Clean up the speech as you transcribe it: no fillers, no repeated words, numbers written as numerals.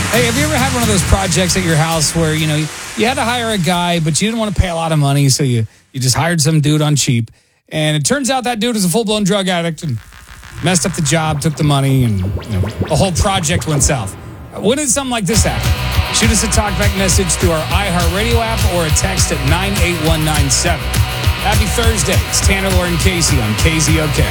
Hey, have you ever had one of those projects at your house where, you had to hire a guy, but you didn't want to pay a lot of money, so you just hired some dude on cheap. And it turns out that dude is a full-blown drug addict and messed up the job, took the money, and the whole project went south. When did something like this happen? Shoot us a talkback message through our iHeartRadio app or a text at 98197. Happy Thursday. It's Tanner, Lauren, Casey on KZOK.